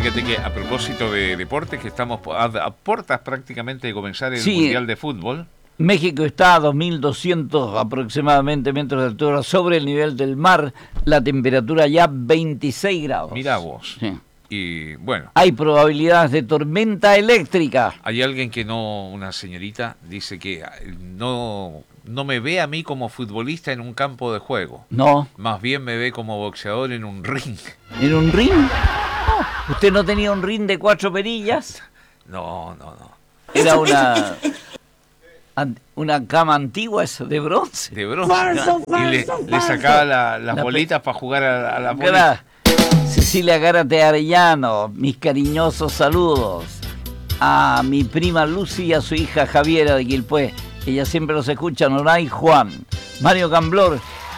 Fíjate que a propósito de deportes, que estamos a puertas prácticamente de comenzar el Mundial de Fútbol. México está a 2.200 aproximadamente metros de altura sobre el nivel del mar, la temperatura ya 26 grados. Mirá vos. Sí. Y bueno. Hay probabilidades de tormenta eléctrica. Hay alguien que no, una señorita, dice que no me ve a mí como futbolista en un campo de juego. No. Más bien me ve como boxeador en un ring. ¿En un ring? No. ¿Usted no tenía un ring de 4 perillas? No. Era una cama antigua, eso, de bronce. De bronce. Y le sacaba las bolitas para jugar a la bolita. Cecilia Gárate Arellano, mis cariñosos saludos a mi prima Lucy y a su hija Javiera de Quilpué. Ella siempre los escucha, Noray Juan. Mario Camblor.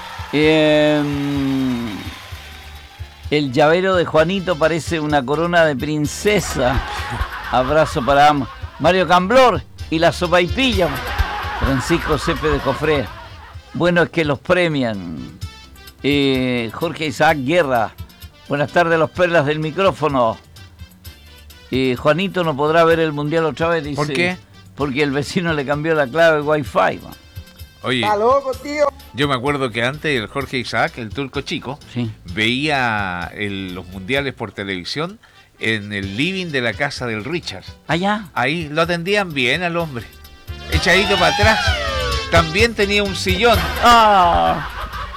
El llavero de Juanito parece una corona de princesa. Abrazo para ambos. Mario Camblor y la sopaipilla. Francisco Cepe de Cofré. Bueno, es que los premian. Jorge Isaac Guerra. Buenas tardes, los perlas del micrófono. Juanito no podrá ver el mundial otra vez, dice. ¿Por qué? Porque el vecino le cambió la clave Wi-Fi. Oye, ¡está loco, tío! Yo me acuerdo que antes el Jorge Isaac, el turco chico, sí, veía los mundiales por televisión en el living de la casa del Richard. ¿Allá? Ahí lo atendían bien al hombre. Echadito para atrás. También tenía un sillón. ¡Ah!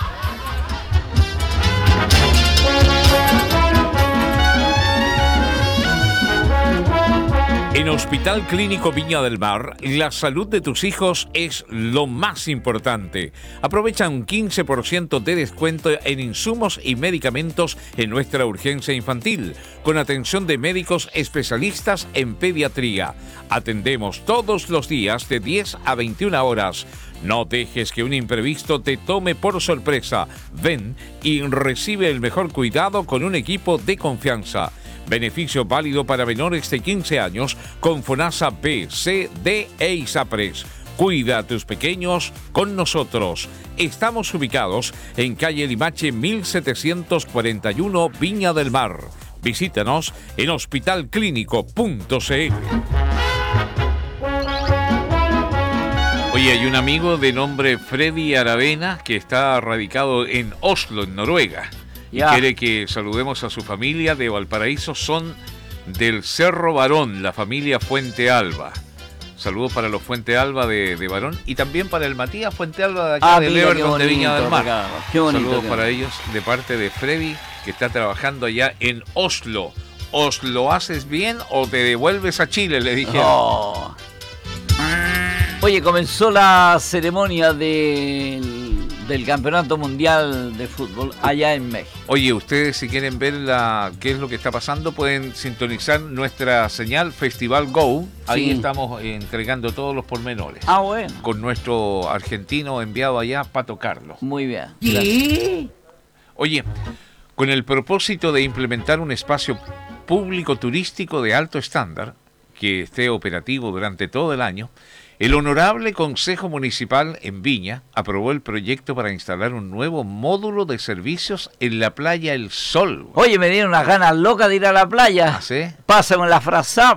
En Hospital Clínico Viña del Mar, la salud de tus hijos es lo más importante. Aprovecha un 15% de descuento en insumos y medicamentos en nuestra urgencia infantil, con atención de médicos especialistas en pediatría. Atendemos todos los días de 10 a 21 horas. No dejes que un imprevisto te tome por sorpresa. Ven y recibe el mejor cuidado con un equipo de confianza. Beneficio válido para menores de 15 años con FONASA B, C, D e ISAPRES. Cuida a tus pequeños con nosotros. Estamos ubicados en calle Limache 1741, Viña del Mar. Visítanos en hospitalclínico.cl. Oye, hay un amigo de nombre Freddy Aravena que está radicado en Oslo, en Noruega. Y quiere que saludemos a su familia de Valparaíso. Son del Cerro Barón, la familia Fuente Alba. Saludos para los Fuente Alba de Barón y también para el Matías Fuente Alba de acá de Everton de Viña del Mar. Qué bonito, saludos para ellos de parte de Freddy, que está trabajando allá en Oslo. ¿Os lo haces bien o te devuelves a Chile? Le dijeron. Oh. Oye, comenzó la ceremonia del Campeonato Mundial de Fútbol allá en México. Oye, ustedes si quieren ver qué es lo que está pasando, pueden sintonizar nuestra señal Festival Go. Ahí Sí. estamos entregando todos los pormenores. Ah, bueno. Con nuestro argentino enviado allá, Pato Carlos. Muy bien. Gracias. Oye, con el propósito de implementar un espacio público turístico de alto estándar, que esté operativo durante todo el año, el Honorable Consejo Municipal en Viña aprobó el proyecto para instalar un nuevo módulo de servicios en la playa El Sol. Oye, me dieron unas ganas locas de ir a la playa. ¿Ah, sí? Pásame la frazada.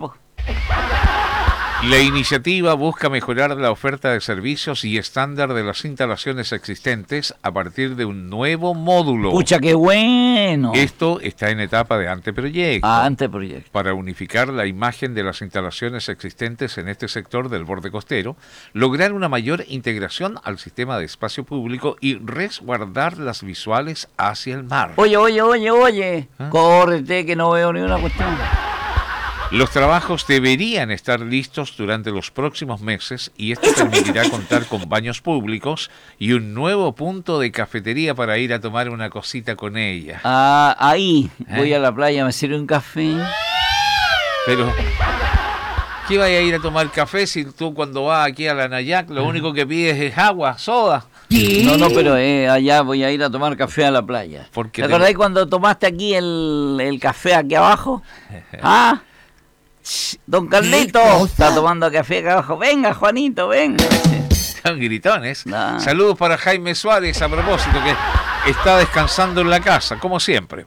La iniciativa busca mejorar la oferta de servicios y estándar de las instalaciones existentes a partir de un nuevo módulo. Pucha, qué bueno. Esto está en etapa de anteproyecto. Anteproyecto. Para unificar la imagen de las instalaciones existentes en este sector del borde costero, lograr una mayor integración al sistema de espacio público y resguardar las visuales hacia el mar. Oye. ¿Ah? Córrete que no veo ni una cuestión. Los trabajos deberían estar listos durante los próximos meses y esto permitirá contar con baños públicos y un nuevo punto de cafetería para ir a tomar una cosita con ella. Ah, ahí. Voy a la playa, me sirve un café. Pero, ¿qué vaya a ir a tomar café si tú cuando vas aquí a la Nayac lo único que pides es agua, soda? No, pero allá voy a ir a tomar café a la playa. ¿Te acordás cuando tomaste aquí el café aquí abajo? ¿Ah? Don Carlito está tomando café acá abajo. Venga, Juanito, venga. Son gritones. Nah. Saludos para Jaime Suárez, a propósito, que está descansando en la casa, como siempre.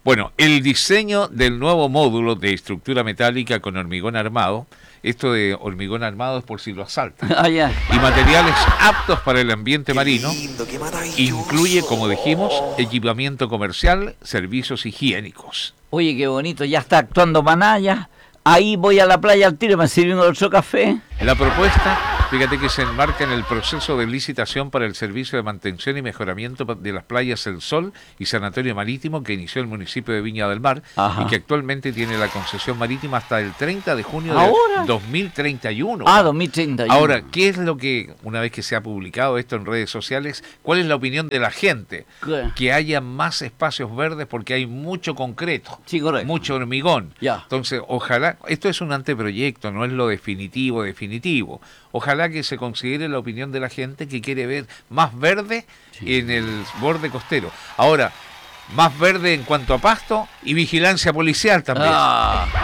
Bueno, el diseño del nuevo módulo de estructura metálica con hormigón armado, esto de hormigón armado es por si lo asaltan, y materiales aptos para el ambiente marino, incluye, como dijimos, equipamiento comercial, servicios higiénicos. Oye, qué bonito, ya está actuando Manaya. Ahí voy a la playa al tiro, me sirven otro café. La propuesta, fíjate que se enmarca en el proceso de licitación para el servicio de mantención y mejoramiento de las playas El Sol y Sanatorio Marítimo que inició el municipio de Viña del Mar. Ajá. Y que actualmente tiene la concesión marítima hasta el 30 de junio de 2031. 2031. Ahora, ¿qué es lo que, una vez que se ha publicado esto en redes sociales, cuál es la opinión de la gente? ¿Qué? Que haya más espacios verdes porque hay mucho concreto, sí, correcto, mucho hormigón. Ya. Entonces, ojalá, esto es un anteproyecto, no es lo definitivo. Ojalá que se considere la opinión de la gente que quiere ver más verde en el borde costero. Ahora, más verde en cuanto a pasto y vigilancia policial también.